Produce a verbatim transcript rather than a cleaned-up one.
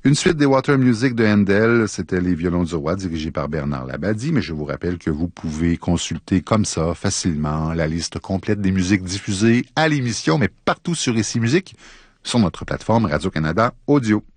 Une suite des Water Music de Handel, c'était les violons du roi dirigés par Bernard Labadie, mais je vous rappelle que vous pouvez consulter comme ça facilement la liste complète des musiques diffusées à l'émission, mais partout sur Ici Musique, sur notre plateforme Radio-Canada Audio.